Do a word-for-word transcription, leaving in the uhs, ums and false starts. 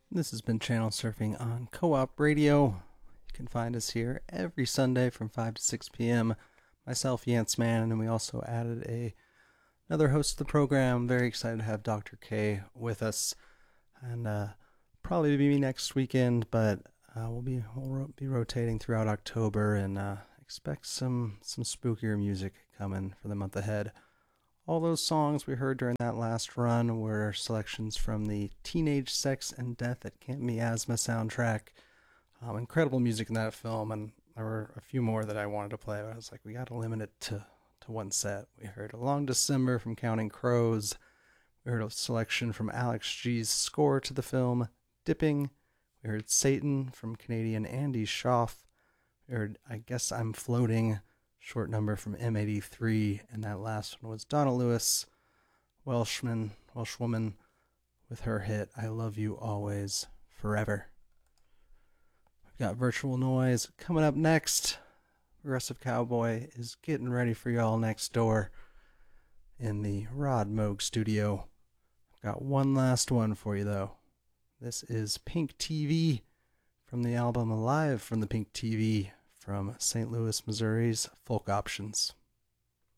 This has been Channel Surfing on Co-op Radio. You can find us here every Sunday from five to six p.m. Myself, Yance Man, and we also added a another host of the program. Very excited to have Doctor K with us, and uh, probably be next weekend, but uh, we'll be we'll be rotating throughout October, and uh, expect some some spookier music coming for the month ahead. All those songs we heard during that last run were selections from the Teenage Sex and Death at Camp Miasma soundtrack. Um, incredible music in that film, and there were a few more that I wanted to play, but I was like, we got to limit it to, to one set. We heard A Long December from Counting Crows. We heard a selection from Alex G's score to the film, Dipping. We heard Satan from Canadian Andy Schaaf. We heard I Guess I'm Floating, short number from M eighty-three, and that last one was Donna Lewis, Welshman, Welshwoman, with her hit I Love You Always, Forever. We've got Virtual Noise coming up next. Progressive Cowboy is getting ready for y'all next door in the Rod Moog studio. I've got one last one for you, though. This is Pink T V from the album Live from the Pink T V from Saint Louis, Missouri's Folk Options.